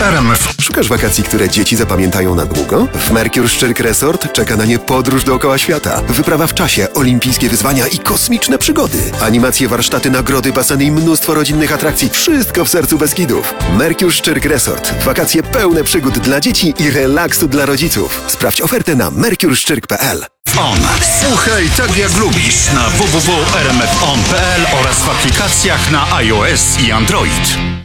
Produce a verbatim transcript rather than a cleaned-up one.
R M F. Szukasz wakacji, które dzieci zapamiętają na długo? W Mercure Szczyrk Resort czeka na nie podróż dookoła świata. Wyprawa w czasie, olimpijskie wyzwania i kosmiczne przygody. Animacje, warsztaty, nagrody, baseny i mnóstwo rodzinnych atrakcji. Wszystko w sercu Beskidów. Mercure Szczyrk Resort. Wakacje pełne przygód dla dzieci i relaksu dla rodziców. Sprawdź ofertę na mercure szczyrk kropka p l. On. Słuchaj tak jak lubisz na w w w kropka r m f on kropka p l oraz w aplikacjach na iOS i Android.